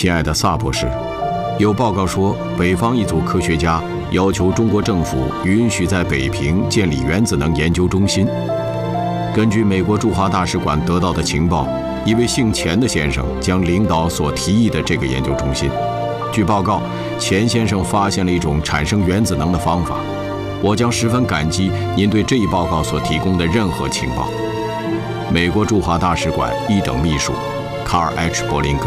亲爱的萨博士，有报告说，北方一组科学家要求中国政府允许在北平建立原子能研究中心。根据美国驻华大使馆得到的情报，一位姓钱的先生将领导所提议的这个研究中心。据报告，钱先生发现了一种产生原子能的方法。我将十分感激您对这一报告所提供的任何情报。美国驻华大使馆一等秘书卡尔 ·H· 伯林格。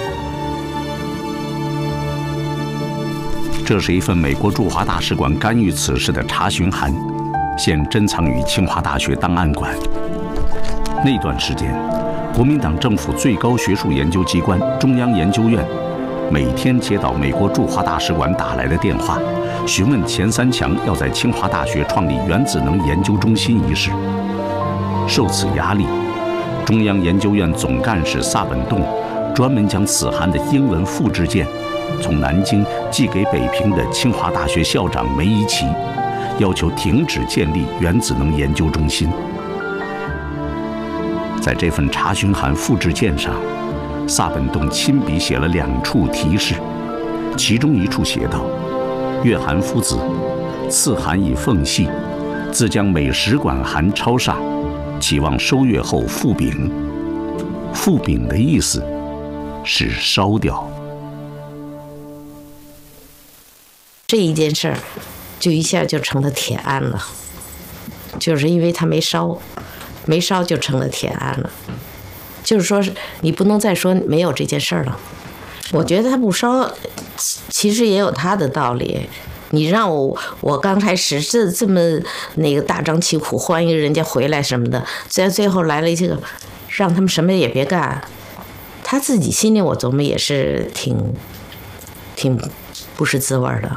这是一份美国驻华大使馆干预此事的查询函，现珍藏于清华大学档案馆。那段时间，国民党政府最高学术研究机关中央研究院每天接到美国驻华大使馆打来的电话，询问钱三强要在清华大学创立原子能研究中心一事。受此压力，中央研究院总干事萨本栋专门将此函的英文复制件从南京寄给北平的清华大学校长梅贻琦，要求停止建立原子能研究中心。在这份查询函复制件上，萨本栋亲笔写了2处提示，其中一处写道：“岳涵夫子，次函已奉系，自将美使馆函抄上，期望收阅后复禀。”复禀的意思是烧掉。 这一件事儿，就一下就成了铁案了，就是因为他没烧就成了铁案了。就是说，你不能再说没有这件事儿了。我觉得他不烧，其实也有他的道理。你让我刚开始这么大张旗鼓欢迎人家回来什么的，最后来了这个，让他们什么也别干，他自己心里我琢磨也是挺不是滋味的。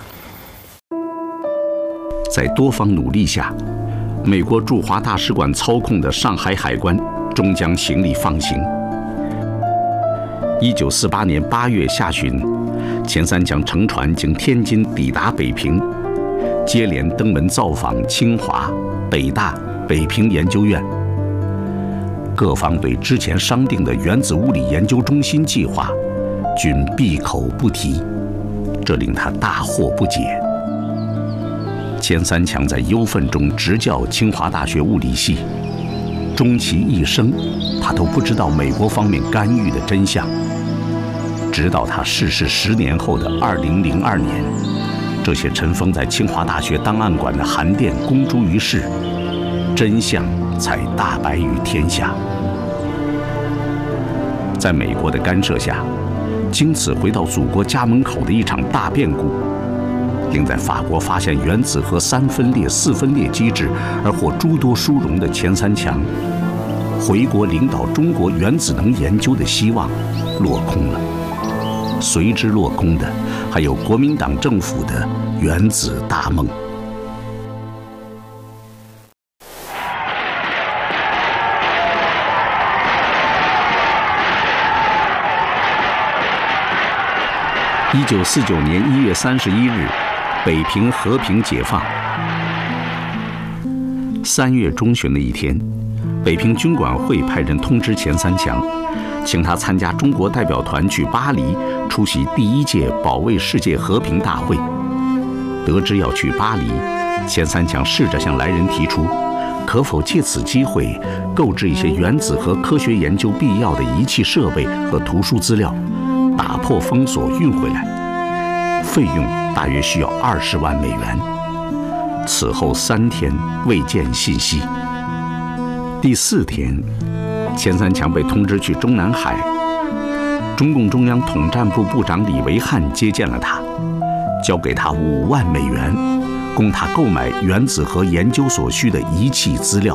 在多方努力下，美国驻华大使馆操控的上海海关终将行李放行。1948年8月下旬，钱三强乘船经天津抵达北平，接连登门造访清华、北大、北平研究院。各方对之前商定的原子物理研究中心计划均闭口不提，这令他大惑不解。钱三强在忧愤中执教清华大学物理系，终其一生，他都不知道美国方面干预的真相。直到他逝世10年后的2002年，这些尘封在清华大学档案馆的函电公诸于世，真相才大白于天下。在美国的干涉下，经此回到祖国家门口的一场大变故，令在法国发现原子核3分裂、4分裂机制而获诸多殊荣的钱三强，回国领导中国原子能研究的希望落空了。随之落空的，还有国民党政府的原子大梦。1949年1月31日，北平和平解放。3月中旬的一天，北平军管会派人通知钱三强，请他参加中国代表团去巴黎出席第1届保卫世界和平大会。得知要去巴黎，钱三强试着向来人提出，可否借此机会购置一些原子核科学研究必要的仪器设备和图书资料，打破封锁运回来，费用大约需要20万美元。此后3天未见信息。第4天，钱三强被通知去中南海，中共中央统战部部长李维汉接见了他，交给他5万美元，供他购买原子核研究所需的仪器资料。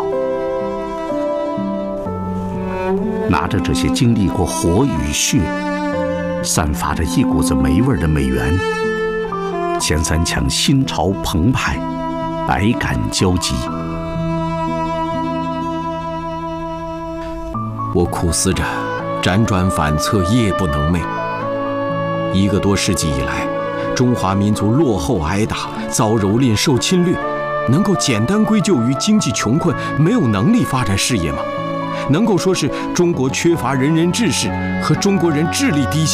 拿着这些经历过火与血，散发着一股子霉味的美元，钱三强心潮澎湃，百感交集。 我苦思着，辗转反侧，夜不能寐。1个多世纪以来，中华民族落后挨打，遭蹂躏，受侵略，能够简单归咎于经济穷困，没有能力发展事业吗？能够说是中国缺乏仁人志士和中国人智力低下